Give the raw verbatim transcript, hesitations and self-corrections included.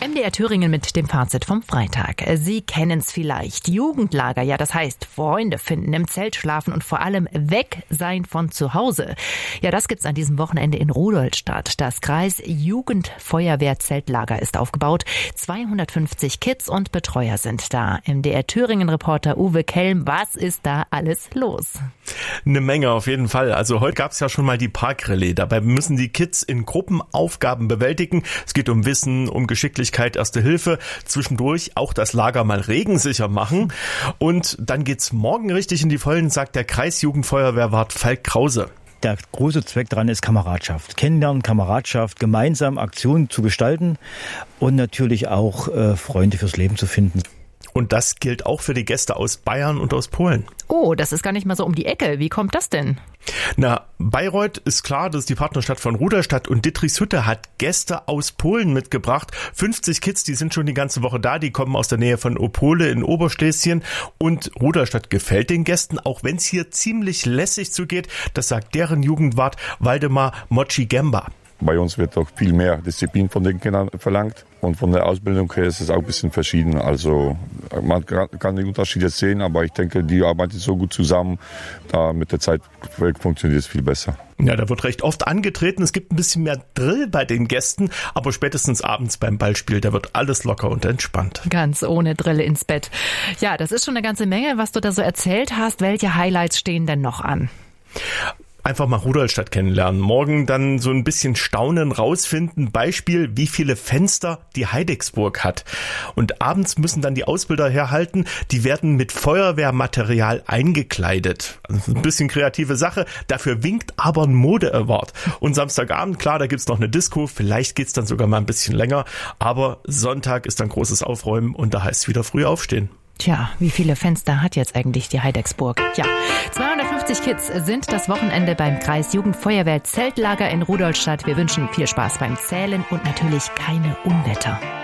M D R Thüringen mit dem Fazit vom Freitag. Sie kennen es vielleicht. Jugendlager, ja, das heißt Freunde finden, im Zelt schlafen und vor allem weg sein von zu Hause. Ja, das gibt's an diesem Wochenende in Rudolstadt. Das Kreis-Jugendfeuerwehr-Zeltlager ist aufgebaut. zweihundertfünfzig Kids und Betreuer sind da. M D R Thüringen-Reporter Uwe Kelm, was ist da alles los? Eine Menge auf jeden Fall. Also heute gab's ja schon mal die Parkrallye. Dabei müssen die Kids in Gruppen Aufgaben bewältigen. Es geht um Wissen, um Geschicklichkeit, Erste Hilfe. Zwischendurch auch das Lager mal regensicher machen. Und dann geht's morgen richtig in die Vollen, sagt der Kreisjugendfeuerwehrwart Falk Krause. Der große Zweck daran ist Kameradschaft. Kennenlernen, Kameradschaft, gemeinsam Aktionen zu gestalten und natürlich auch äh, Freunde fürs Leben zu finden. Und das gilt auch für die Gäste aus Bayern und aus Polen. Oh, das ist gar nicht mal so um die Ecke. Wie kommt das denn? Na, Bayreuth ist klar, das ist die Partnerstadt von Rudolstadt, und Dittrich-Hütte hat Gäste aus Polen mitgebracht. fünfzig Kids, die sind schon die ganze Woche da, die kommen aus der Nähe von Opole in Oberschlesien, und Rudolstadt gefällt den Gästen, auch wenn es hier ziemlich lässig zugeht. Das sagt deren Jugendwart Waldemar Mochi-Gemba. Bei uns wird auch viel mehr Disziplin von den Kindern verlangt, und von der Ausbildung her ist es auch ein bisschen verschieden. Also man kann die Unterschiede sehen, aber ich denke, die arbeiten so gut zusammen, da mit der Zeit funktioniert es viel besser. Ja, da wird recht oft angetreten. Es gibt ein bisschen mehr Drill bei den Gästen, aber spätestens abends beim Ballspiel, da wird alles locker und entspannt. Ganz ohne Drill ins Bett. Ja, das ist schon eine ganze Menge, was du da so erzählt hast. Welche Highlights stehen denn noch an? Einfach mal Rudolstadt kennenlernen. Morgen dann so ein bisschen staunen, rausfinden. Beispiel, wie viele Fenster die Heidecksburg hat. Und abends müssen dann die Ausbilder herhalten. Die werden mit Feuerwehrmaterial eingekleidet. Also ein bisschen kreative Sache. Dafür winkt aber ein Mode-Award. Und Samstagabend, klar, da gibt's noch eine Disco. Vielleicht geht's dann sogar mal ein bisschen länger. Aber Sonntag ist dann großes Aufräumen und da heißt es wieder früh aufstehen. Tja, wie viele Fenster hat jetzt eigentlich die Heidecksburg? Ja, zweihundertfünfzig Kids sind das Wochenende beim Kreis-Jugendfeuerwehr-Zeltlager in Rudolstadt. Wir wünschen viel Spaß beim Zählen und natürlich keine Unwetter.